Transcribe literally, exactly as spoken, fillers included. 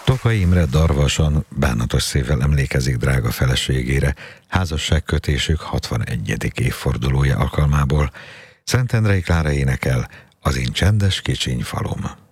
Tokay Imre Darvason bánatos szívvel emlékezik drága feleségére házasságkötésük hatvanegyedik évfordulója alkalmából. Szentendrei Klára énekel Az én csendes kicsiny falom.